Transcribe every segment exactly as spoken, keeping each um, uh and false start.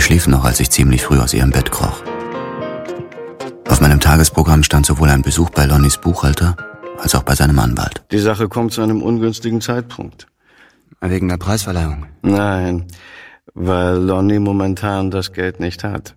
schlief noch, als ich ziemlich früh aus ihrem Bett kroch. Auf meinem Tagesprogramm stand sowohl ein Besuch bei Lonnies Buchhalter als auch bei seinem Anwalt. Die Sache kommt zu einem ungünstigen Zeitpunkt. Wegen der Preisverleihung? Nein, weil Lonnie momentan das Geld nicht hat.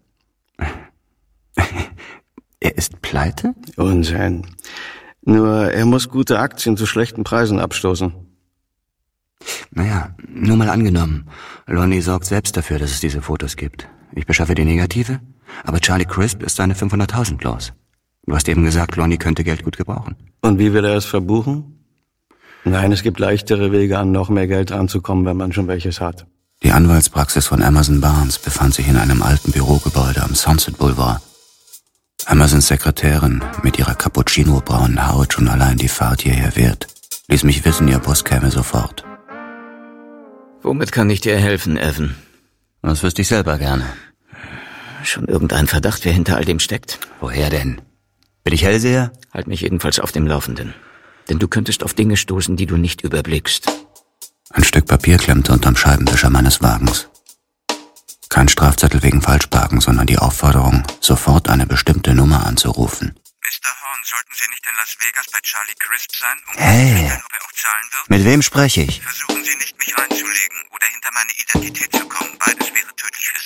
Er ist pleite? Unsinn. Nur er muss gute Aktien zu schlechten Preisen abstoßen. Naja, nur mal angenommen. Lonnie sorgt selbst dafür, dass es diese Fotos gibt. Ich beschaffe die Negative, aber Charlie Crisp ist seine fünfhunderttausend los. Du hast eben gesagt, Lonnie könnte Geld gut gebrauchen. Und wie will er es verbuchen? Nein, es gibt leichtere Wege, an noch mehr Geld ranzukommen, wenn man schon welches hat. Die Anwaltspraxis von Emerson Barnes befand sich in einem alten Bürogebäude am Sunset Boulevard. Emersons Sekretärin mit ihrer cappuccino-braunen Haut schon allein die Fahrt hierher wert, ließ mich wissen, ihr Boss käme sofort. Womit kann ich dir helfen, Evan? Das wüsste ich selber gerne. Schon irgendein Verdacht, wer hinter all dem steckt? Woher denn? Bin ich Hellseher? Halt mich jedenfalls auf dem Laufenden. Denn du könntest auf Dinge stoßen, die du nicht überblickst. Ein Stück Papier klemmte unterm Scheibenwischer meines Wagens. Kein Strafzettel wegen Falschparken, sondern die Aufforderung, sofort eine bestimmte Nummer anzurufen. Mister Horn, sollten Sie nicht in Las Vegas bei Charlie Crisp sein, um hey. zu sichern, ob er auch zahlen wird? Mit wem spreche ich? Versuchen Sie nicht, mich reinzulegen oder hinter meine Identität zu kommen. Beides wäre tödlich für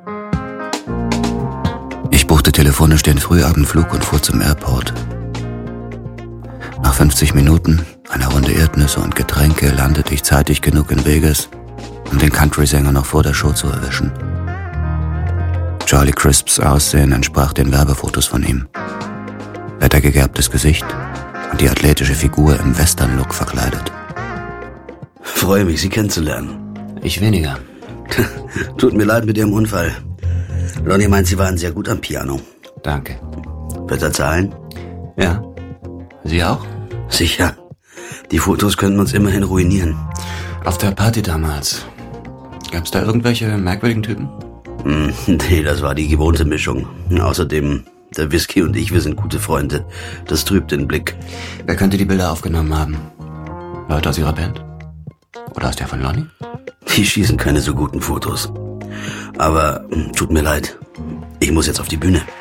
Sie. Ich buchte telefonisch den Frühabendflug und fuhr zum Airport. Nach fünfzig Minuten, einer Runde Erdnüsse und Getränke, landete ich zeitig genug in Vegas, um den Country-Sänger noch vor der Show zu erwischen. Charlie Crisps Aussehen entsprach den Werbefotos von ihm. Wettergegerbtes Gesicht und die athletische Figur im Western-Look verkleidet. Freue mich, Sie kennenzulernen. Ich weniger. Tut mir leid mit Ihrem Unfall. Lonnie meint, Sie waren sehr gut am Piano. Danke. Wird er zahlen? Ja. Sie auch? Sicher. Die Fotos könnten uns immerhin ruinieren. Auf der Party damals. Gab's da irgendwelche merkwürdigen Typen? Hm, nee, das war die gewohnte Mischung. Außerdem, der Whisky und ich, wir sind gute Freunde. Das trübt den Blick. Wer könnte die Bilder aufgenommen haben? Leute aus Ihrer Band? Oder aus der von Lonnie? Die schießen keine so guten Fotos. Aber tut mir leid. Ich muss jetzt auf die Bühne.